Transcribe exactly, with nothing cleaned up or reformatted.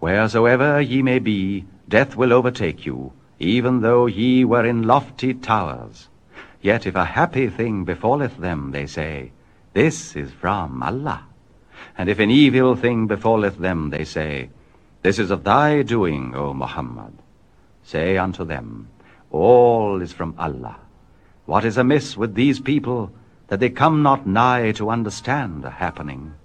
Wheresoever ye may be, death will overtake you, even though ye were in lofty towers. Yet if a happy thing befalleth them, they say, This is from Allah. And if an evil thing befalleth them, they say, This is of thy doing, O Muhammad. Say unto them, All is from Allah. What is amiss with these people, that they come not nigh to understand a happening?